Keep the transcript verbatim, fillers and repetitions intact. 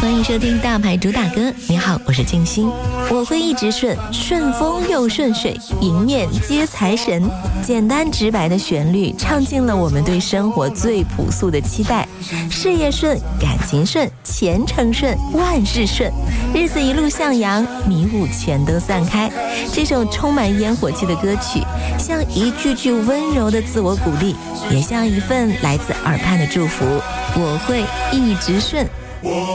欢迎收听大牌主打歌。你好，我是静心。我会一直顺，顺风又顺水，迎面接财神。简单直白的旋律，唱尽了我们对生活最朴素的期待。事业顺，感情顺，前程顺，万事顺，日子一路向阳，迷雾全都散开。这首充满烟火气的歌曲，像一句句温柔的自我鼓励，也像一份来自耳畔的祝福。我会一直顺。